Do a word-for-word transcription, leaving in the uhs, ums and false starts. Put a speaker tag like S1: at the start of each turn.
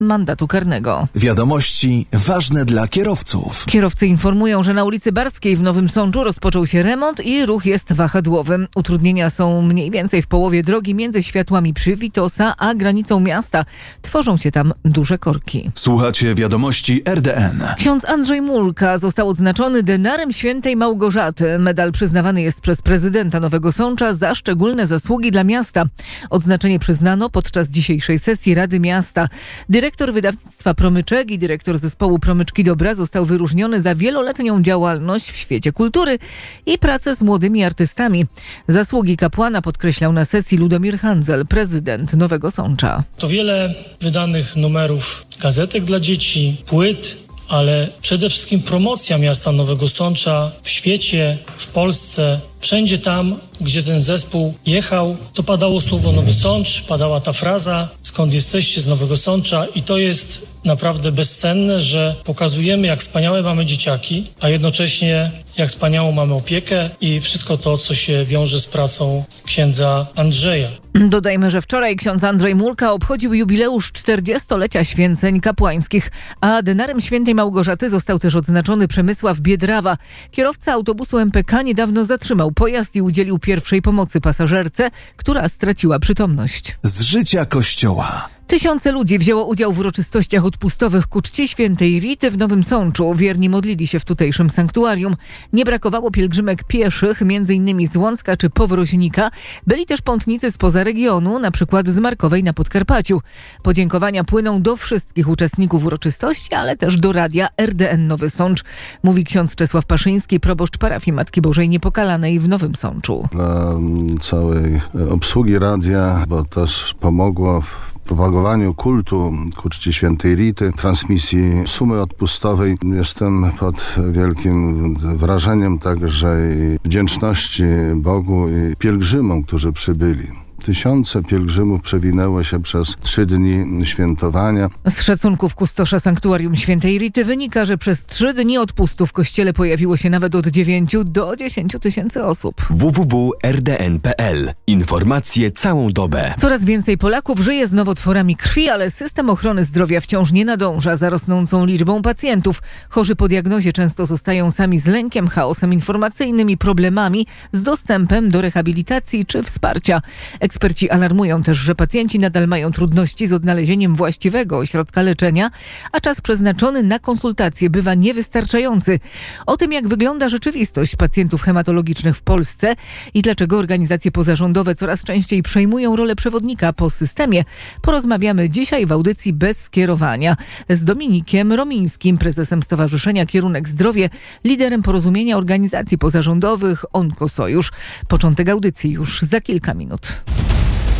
S1: mandatu karnego.
S2: Wiadomości ważne dla kierowców.
S1: Kierowcy informują, że na ulicy Barskiej w Nowym Sączu rozpoczął się remont i ruch jest wahadłowy. Utrudnienia są mniej więcej w połowie drogi między światłami przy Witosa a granicą miasta. Tworzą się tam duże korki.
S2: Słuchacie wiadomości R D N.
S1: Ksiądz Andrzej Mulka został odznaczony denarem świętej Małgorzaty. Medal przyznawany jest przez prezydenta Nowego Sącza za szczególne zasługi dla miasta. Odznaczenie przyznano podczas dzisiejszej sesji Rady Miasta. Dyrektor wydawnictwa Promyczek i dyrektor zespołu Promyczki Dobra został wyróżniony za wieloletnią działalność w świecie kultury i pracę z młodymi artystami. Zasługi kapłana podkreślał na sesji Ludomir Handzel, prezydent Nowego Sącza.
S3: To wiele wydanych numerów gazetek dla dzieci, płyt, ale przede wszystkim promocja miasta Nowego Sącza w świecie, w Polsce. Wszędzie tam, gdzie ten zespół jechał, to padało słowo Nowy Sącz, padała ta fraza, skąd jesteście, z Nowego Sącza, i to jest naprawdę bezcenne, że pokazujemy, jak wspaniałe mamy dzieciaki, a jednocześnie jak wspaniałą mamy opiekę i wszystko to, co się wiąże z pracą księdza Andrzeja.
S1: Dodajmy, że wczoraj ksiądz Andrzej Mulka obchodził jubileusz czterdziestolecia święceń kapłańskich, a denarem świętej Małgorzaty został też odznaczony Przemysław Biedrawa. Kierowca autobusu M P K niedawno zatrzymał pojazd i udzielił pierwszej pomocy pasażerce, która straciła przytomność.
S2: Z życia Kościoła.
S1: Tysiące ludzi wzięło udział w uroczystościach odpustowych ku czci świętej Rity w Nowym Sączu. Wierni modlili się w tutejszym sanktuarium. Nie brakowało pielgrzymek pieszych, między innymi z Łącka czy Powroźnika. Byli też pątnicy spoza regionu, na przykład z Markowej na Podkarpaciu. Podziękowania płyną do wszystkich uczestników uroczystości, ale też do radia R D N Nowy Sącz, mówi ksiądz Czesław Paszyński, proboszcz parafii Matki Bożej Niepokalanej w Nowym Sączu.
S4: Dla całej obsługi radia, bo też pomogło w propagowaniu kultu ku czci świętej Rity, transmisji sumy odpustowej. Jestem pod wielkim wrażeniem także i wdzięczności Bogu i pielgrzymom, którzy przybyli. Tysiące pielgrzymów przewinęło się przez trzy dni świętowania.
S1: Z szacunków kustosza Sanktuarium Świętej Rity wynika, że przez trzy dni odpustu w kościele pojawiło się nawet od dziewięciu do dziesięciu tysięcy osób.
S5: w w w kropka r d n kropka p l. Informacje całą dobę.
S1: Coraz więcej Polaków żyje z nowotworami krwi, ale system ochrony zdrowia wciąż nie nadąża za rosnącą liczbą pacjentów. Chorzy po diagnozie często zostają sami z lękiem, chaosem informacyjnym i problemami z dostępem do rehabilitacji czy wsparcia. Eksperci alarmują też, że pacjenci nadal mają trudności z odnalezieniem właściwego ośrodka leczenia, a czas przeznaczony na konsultacje bywa niewystarczający. O tym, jak wygląda rzeczywistość pacjentów hematologicznych w Polsce i dlaczego organizacje pozarządowe coraz częściej przejmują rolę przewodnika po systemie, porozmawiamy dzisiaj w audycji Bez skierowania z Dominikiem Romińskim, prezesem Stowarzyszenia Kierunek Zdrowie, liderem porozumienia organizacji pozarządowych Onkosojusz. Początek audycji już za kilka minut.